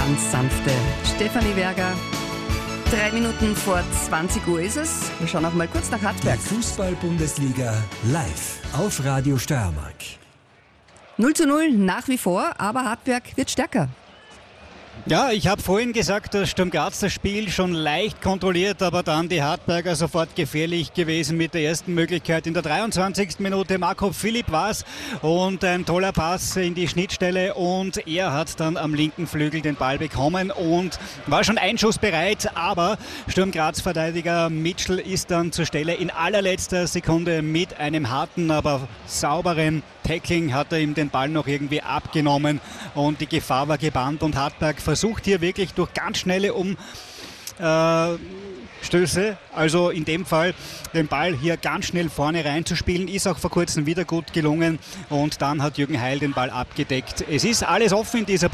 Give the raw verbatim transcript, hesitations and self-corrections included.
ganz sanfte Stefanie Berger. Drei Minuten vor zwanzig Uhr ist es. Wir schauen auch mal kurz nach Hartberg. Die Fußball-Bundesliga live auf Radio Steiermark. null zu null nach wie vor, aber Hartberg wird stärker. Ja, ich habe vorhin gesagt, dass Sturm Graz das Spiel schon leicht kontrolliert, aber dann die Hartberger sofort gefährlich gewesen mit der ersten Möglichkeit. In der dreiundzwanzigsten Minute Marco Philipp war es und ein toller Pass in die Schnittstelle und er hat dann am linken Flügel den Ball bekommen und war schon einschussbereit, aber Sturm Graz Verteidiger Mitchell ist dann zur Stelle in allerletzter Sekunde mit einem harten, aber sauberen Tackling hat er ihm den Ball noch irgendwie abgenommen und die Gefahr war gebannt und Hartberg versucht hier wirklich durch ganz schnelle Umstöße, also in dem Fall den Ball hier ganz schnell vorne reinzuspielen, ist auch vor kurzem wieder gut gelungen und dann hat Jürgen Heil den Ball abgedeckt. Es ist alles offen in dieser